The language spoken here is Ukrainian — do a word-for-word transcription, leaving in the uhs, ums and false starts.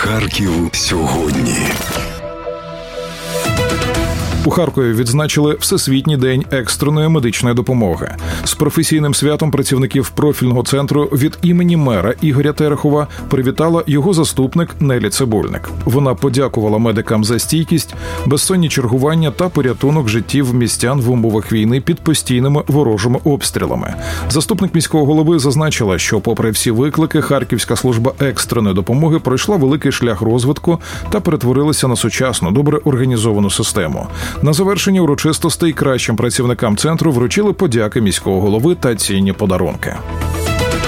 Харків сьогодні. У Харкові відзначили Всесвітній день екстреної медичної допомоги. З професійним святом працівників профільного центру від імені мера Ігоря Терехова привітала його заступник Нелі Цибульник. Вона подякувала медикам за стійкість, безсонні чергування та порятунок життів містян в умовах війни під постійними ворожими обстрілами. Заступник міського голови зазначила, що попри всі виклики, Харківська служба екстреної допомоги пройшла великий шлях розвитку та перетворилася на сучасну, добре організовану систему. На завершення урочистостей кращим працівникам центру вручили подяки міського голови та цінні подарунки.